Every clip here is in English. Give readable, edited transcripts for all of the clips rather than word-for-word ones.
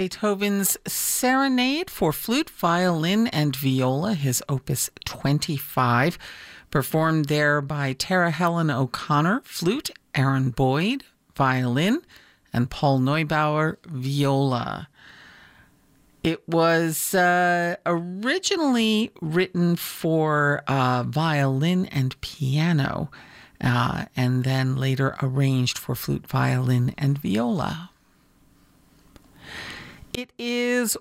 Beethoven's Serenade for Flute, Violin, and Viola, his Opus 25, performed there by Tara Helen O'Connor, flute, Aaron Boyd, violin, and Paul Neubauer, viola. It was originally written for violin and piano, and then later arranged for flute, violin, and viola. It is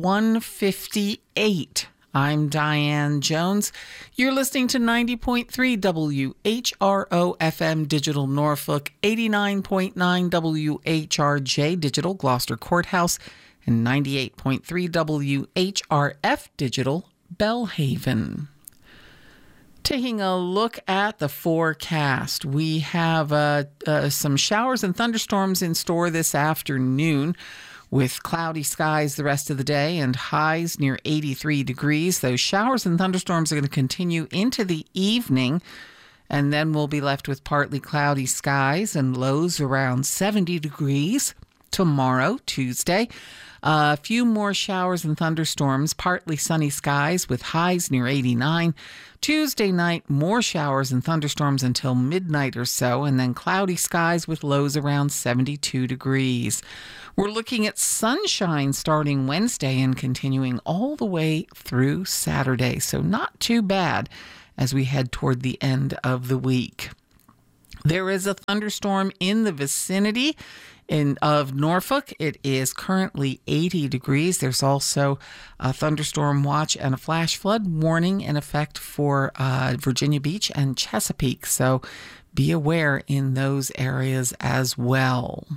1:58. I'm Diane Jones. You're listening to 90.3 WHRO FM Digital Norfolk, 89.9 WHRJ Digital Gloucester Courthouse, and 98.3 WHRF Digital Belhaven. Taking a look at the forecast, we have some showers and thunderstorms in store this afternoon, with cloudy skies the rest of the day and highs near 83 degrees. Those showers and thunderstorms are going to continue into the evening, and then we'll be left with partly cloudy skies and lows around 70 degrees tomorrow, Tuesday. A few more showers and thunderstorms, partly sunny skies with highs near 89. Tuesday night, more showers and thunderstorms until midnight or so, and then cloudy skies with lows around 72 degrees. We're looking at sunshine starting Wednesday and continuing all the way through Saturday, so not too bad as we head toward the end of the week. There is a thunderstorm in the vicinity of Norfolk. It is currently 80 degrees. There's also a thunderstorm watch and a flash flood warning in effect for Virginia Beach and Chesapeake, so be aware in those areas as well.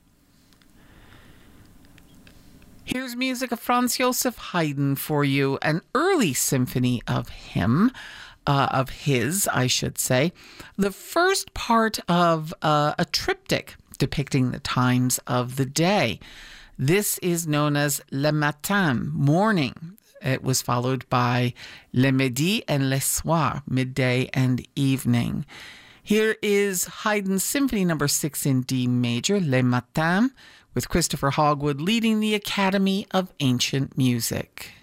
Here's music of Franz Joseph Haydn for you, an early symphony of his, I should say. The first part of a triptych depicting the times of the day. This is known as Le Matin, morning. It was followed by Le Midi and Le Soir, midday and evening. Here is Haydn's Symphony No. 6 in D major, Le Matin, with Christopher Hogwood leading the Academy of Ancient Music.